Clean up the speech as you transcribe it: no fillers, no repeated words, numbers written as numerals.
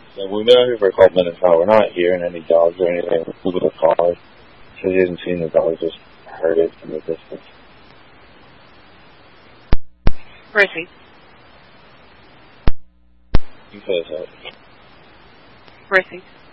So we've been out here for a couple minutes now. We're not hearing any dogs or anything. Look at the car. Says he hasn't seen the dog, just heard it from the distance. Where is he? You said that. Where is he?